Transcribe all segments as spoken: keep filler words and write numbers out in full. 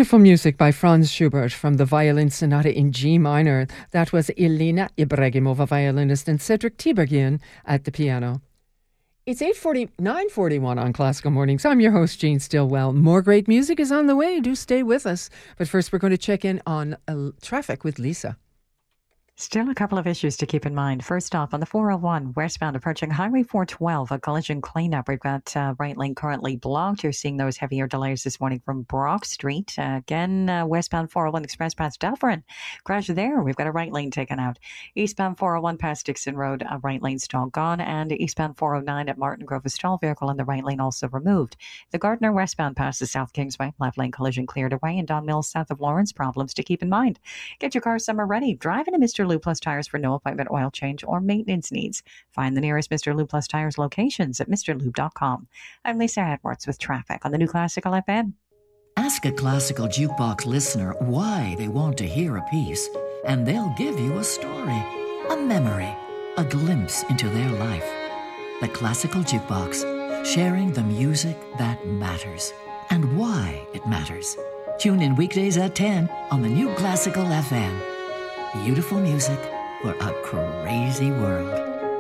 Beautiful music by Franz Schubert from the Violin Sonata in G minor. That was Elena Ibragimova, violinist, and Cedric Tiberghien at the piano. It's eight forty, nine forty-one on Classical Mornings. I'm your host, Jean Stillwell. More great music is on the way. Do stay with us. But first, we're going to check in on uh, traffic with Lisa. Still a couple of issues to keep in mind. First off, on the four oh one westbound approaching Highway four twelve, a collision cleanup. We've got uh, right lane currently blocked. You're seeing those heavier delays this morning from Brock Street. Uh, again, uh, westbound four oh one express past Dufferin. Crash there. We've got a right lane taken out. Eastbound four oh one past Dixon Road, a right lane stall gone. And eastbound four oh nine at Martin Grove, a stall vehicle in the right lane also removed. The Gardner westbound past the South Kingsway, left lane collision cleared away. And Don Mills south of Lawrence, problems to keep in mind. Get your car summer ready. Drive into Mister Lube Plus Tires for no appointment oil change or maintenance needs. Find the nearest Mister Lube Plus Tires locations at Mr Lube dot com. I'm Lisa Edwards with traffic on the new Classical F M. Ask a Classical Jukebox listener why they want to hear a piece, and they'll give you a story, a memory, a glimpse into their life. The Classical Jukebox, sharing the music that matters and why it matters. Tune in weekdays at ten on the new Classical F M. Beautiful music for a crazy world.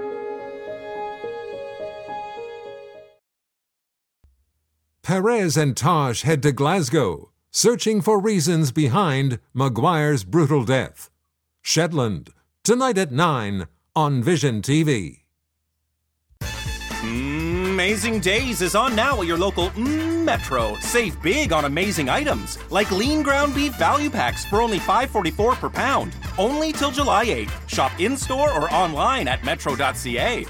Perez and Tosh head to Glasgow, searching for reasons behind Maguire's brutal death. Shetland, tonight at nine on Vision T V. Amazing Days is on now at your local mm, Metro. Save big on amazing items, like lean ground beef value packs for only five dollars and forty-four cents per pound. Only till July eighth. Shop in-store or online at metro dot c a.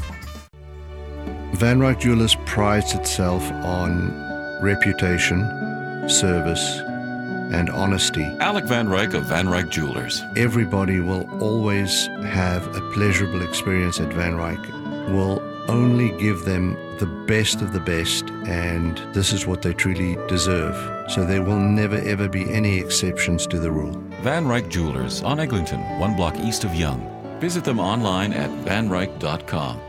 Van Ryck Jewelers prides itself on reputation, service, and honesty. Alec Van Ryck of Van Ryck Jewelers. Everybody will always have a pleasurable experience at Van Ryck. We'll only give them the best of the best, and this is what they truly deserve. So there will never ever be any exceptions to the rule. Van Ryck Jewelers on Eglinton, one block east of Yonge. Visit them online at van ryck dot com.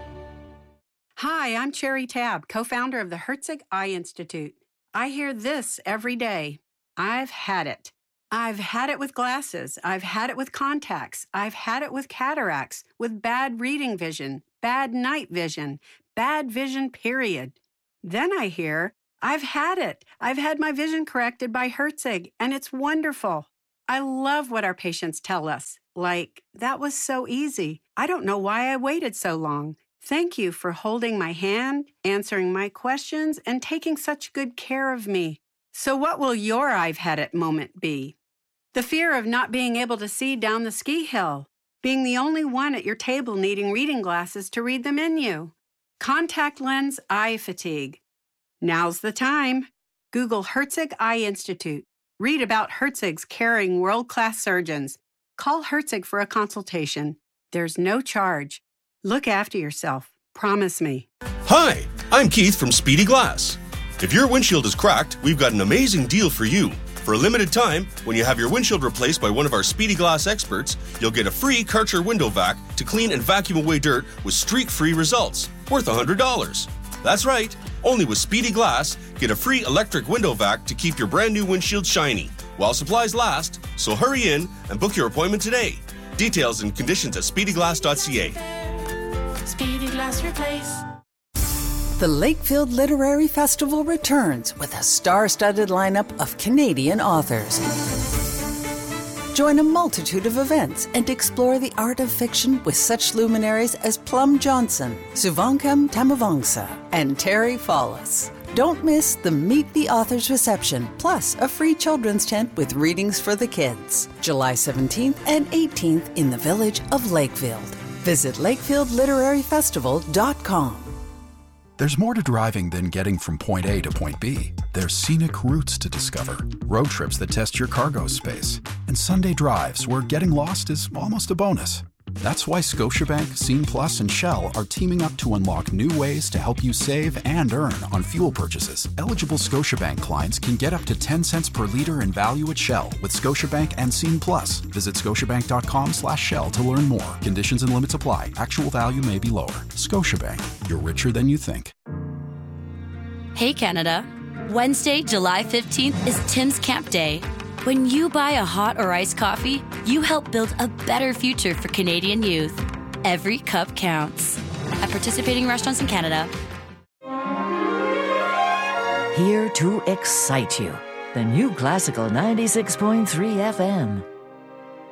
Hi, I'm Cherry Tabb, co-founder of the Herzig Eye Institute. I hear this every day. I've had it. I've had it with glasses. I've had it with contacts. I've had it with cataracts, with bad reading vision, bad night vision, bad vision, period. Then I hear, I've had it. I've had my vision corrected by Herzig, and it's wonderful. I love what our patients tell us. Like, that was so easy. I don't know why I waited so long. Thank you for holding my hand, answering my questions, and taking such good care of me. So what will your I've had it moment be? The fear of not being able to see down the ski hill. Being the only one at your table needing reading glasses to read the menu. Contact lens eye fatigue. Now's the time. Google Herzig Eye Institute. Read about Herzig's caring world-class surgeons. Call Herzig for a consultation. There's no charge. Look after yourself. Promise me. Hi, I'm Keith from Speedy Glass. If your windshield is cracked, we've got an amazing deal for you. For a limited time, when you have your windshield replaced by one of our Speedy Glass experts, you'll get a free Karcher window vac to clean and vacuum away dirt with streak-free results, worth one hundred dollars. That's right, only with Speedy Glass, get a free electric window vac to keep your brand new windshield shiny, while supplies last, so hurry in and book your appointment today. Details and conditions at speedy glass dot c a. Speedy Glass Replace. The Lakefield Literary Festival returns with a star-studded lineup of Canadian authors. Join a multitude of events and explore the art of fiction with such luminaries as Plum Johnson, Suvankam Tamavangsa, and Terry Follis. Don't miss the Meet the Authors reception, plus a free children's tent with readings for the kids. July seventeenth and eighteenth in the village of Lakefield. Visit lakefield literary festival dot com. There's more to driving than getting from point A to point B. There's scenic routes to discover, road trips that test your cargo space, and Sunday drives where getting lost is almost a bonus. That's why Scotiabank, Scene Plus, and Shell are teaming up to unlock new ways to help you save and earn on fuel purchases. Eligible Scotiabank clients can get up to ten cents per liter in value at Shell with Scotiabank and Scene Plus. Visit scotiabank.com slash Shell to learn more. Conditions and limits apply. Actual value may be lower. Scotiabank. You're richer than you think. Hey, Canada. Wednesday, July fifteenth is Tim's Camp Day. When you buy a hot or iced coffee, you help build a better future for Canadian youth. Every cup counts. At participating restaurants in Canada. Here to excite you. The new Classical ninety-six point three F M.